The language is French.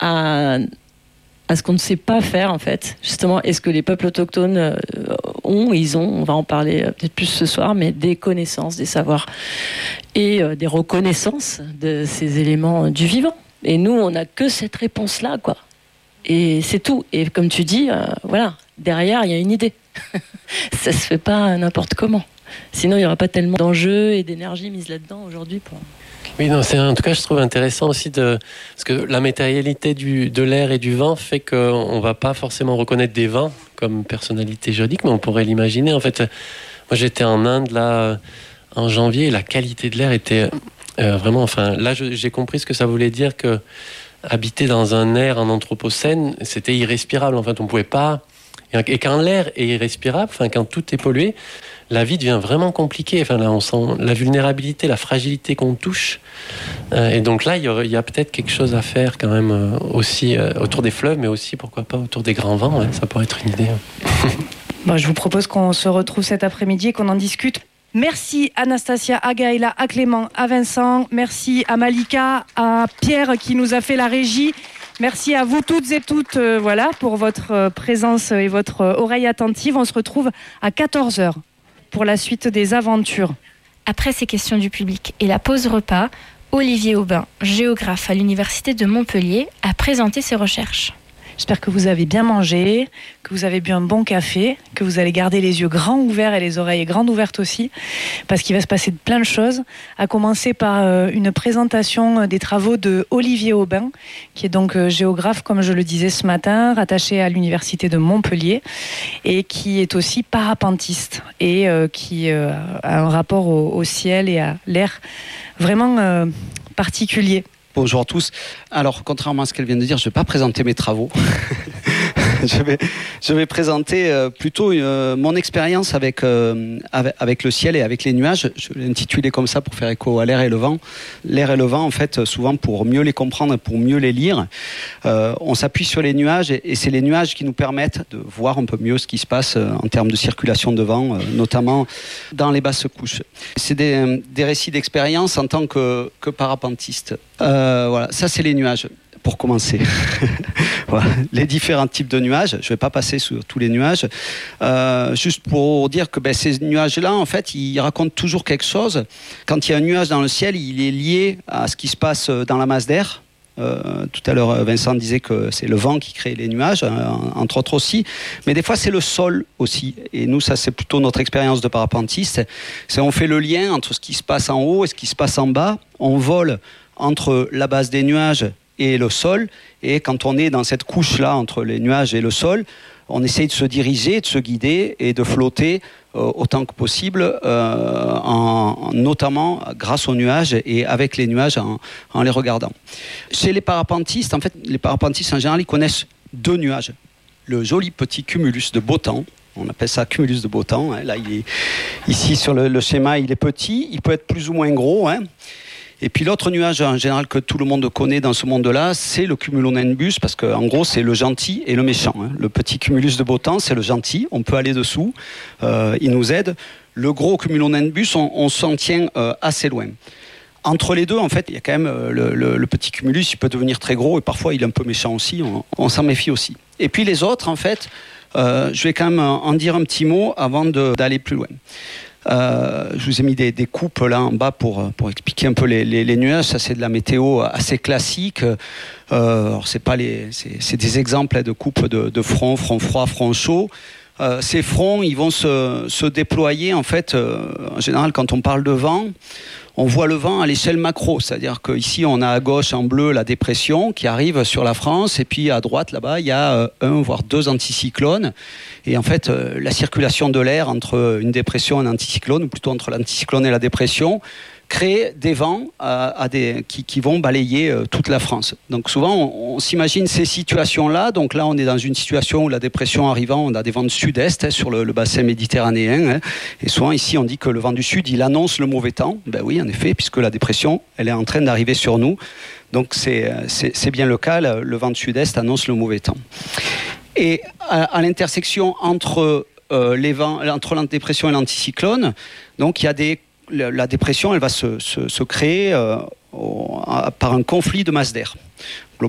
à ce qu'on ne sait pas faire en fait. Justement, est-ce que les peuples autochtones on va en parler peut-être plus ce soir, mais des connaissances, des savoirs et des reconnaissances de ces éléments du vivant. Et nous, on n'a que cette réponse-là, quoi. Et c'est tout. Et comme tu dis, voilà, derrière, il y a une idée. Ça se fait pas n'importe comment. Sinon, il n'y aura pas tellement d'enjeux et d'énergie mise là-dedans aujourd'hui pour... Oui, non, en tout cas, je trouve intéressant aussi parce que la matérialité de l'air et du vent fait qu'on ne va pas forcément reconnaître des vents comme personnalité juridique, mais on pourrait l'imaginer. En fait, moi, j'étais en Inde, là, en janvier, et la qualité de l'air était vraiment... Enfin, là, j'ai compris ce que ça voulait dire que habiter dans un air en anthropocène, c'était irrespirable. En fait, on ne pouvait pas... Et quand l'air est irrespirable, enfin, quand tout est pollué, la vie devient vraiment compliquée. Enfin, là, on sent la vulnérabilité, la fragilité qu'on touche. Et donc là, il y a peut-être quelque chose à faire quand même aussi autour des fleuves, mais aussi, pourquoi pas, autour des grands vents. Ouais, ça pourrait être une idée. Bon, je vous propose qu'on se retrouve cet après-midi et qu'on en discute. Merci Anastasia, à Gaëla, à Clément, à Vincent. Merci à Malika, à Pierre qui nous a fait la régie. Merci à vous toutes et toutes pour votre présence et votre oreille attentive. On se retrouve à 14h pour la suite des aventures. Après ces questions du public et la pause repas, Olivier Aubin, géographe à l'Université de Montpellier, a présenté ses recherches. J'espère que vous avez bien mangé, que vous avez bu un bon café, que vous allez garder les yeux grands ouverts et les oreilles grandes ouvertes aussi, parce qu'il va se passer plein de choses, à commencer par une présentation des travaux de Olivier Aubin, qui est donc géographe, comme je le disais ce matin, rattaché à l'Université de Montpellier, et qui est aussi parapentiste, et qui a un rapport au ciel et à l'air vraiment particulier. Bonjour à tous. Alors, contrairement à ce qu'elle vient de dire, je ne vais pas présenter mes travaux. je vais présenter plutôt mon expérience avec le ciel et avec les nuages. Je l'ai intitulé comme ça pour faire écho à l'air et le vent. L'air et le vent, en fait, souvent pour mieux les comprendre, pour mieux les lire, on s'appuie sur les nuages et c'est les nuages qui nous permettent de voir un peu mieux ce qui se passe en termes de circulation de vent, notamment dans les basses couches. C'est des récits d'expérience en tant que parapentiste. Voilà, ça c'est les nuages. Pour commencer, voilà, les différents types de nuages. Je ne vais pas passer sur tous les nuages. Juste pour dire que ces nuages-là, en fait, ils racontent toujours quelque chose. Quand il y a un nuage dans le ciel, il est lié à ce qui se passe dans la masse d'air. Tout à l'heure, Vincent disait que c'est le vent qui crée les nuages, entre autres aussi. Mais des fois, c'est le sol aussi. Et nous, ça, c'est plutôt notre expérience de parapentiste. On fait le lien entre ce qui se passe en haut et ce qui se passe en bas. On vole entre la base des nuages et le sol, et quand on est dans cette couche-là entre les nuages et le sol, on essaye de se diriger, de se guider et de flotter autant que possible, notamment grâce aux nuages et avec les nuages en les regardant. Chez les parapentistes, en fait, les parapentistes en général, ils connaissent deux nuages. Le joli petit cumulus de beau temps, on appelle ça cumulus de beau temps, hein. Là, il est, ici sur le schéma, il est petit, il peut être plus ou moins gros, hein. Et puis l'autre nuage en général que tout le monde connaît dans ce monde-là, c'est le cumulonimbus, parce qu'en gros c'est le gentil et le méchant. Le petit cumulus de beau temps, c'est le gentil, on peut aller dessous, il nous aide. Le gros cumulonimbus, on s'en tient assez loin. Entre les deux, en fait, il y a quand même le petit cumulus, il peut devenir très gros et parfois il est un peu méchant aussi, on s'en méfie aussi. Et puis les autres, en fait, je vais quand même en dire un petit mot avant d'aller plus loin. Je vous ai mis des coupes là en bas pour expliquer un peu les nuages. Ça, c'est de la météo assez classique. Alors c'est des exemples de coupes de front froid, front chaud. Ces fronts, ils vont se déployer en fait. En général, quand on parle de vent, on voit le vent à l'échelle macro, c'est-à-dire qu'ici on a à gauche en bleu la dépression qui arrive sur la France, et puis à droite là-bas il y a un voire deux anticyclones, et en fait la circulation de l'air entre une dépression et un anticyclone, ou plutôt entre l'anticyclone et la dépression, crée des vents qui vont balayer toute la France. Donc souvent on s'imagine ces situations-là. Donc là on est dans une situation où la dépression arrivant, on a des vents de sud-est sur le bassin méditerranéen, et souvent ici on dit que le vent du sud il annonce le mauvais temps. Ben oui, en effet, puisque la dépression elle est en train d'arriver sur nous. Donc c'est bien le cas, le vent de sud-est annonce le mauvais temps. Et à l'intersection entre la dépression et l'anticyclone, donc il y a la dépression, elle va se créer par un conflit de masse d'air.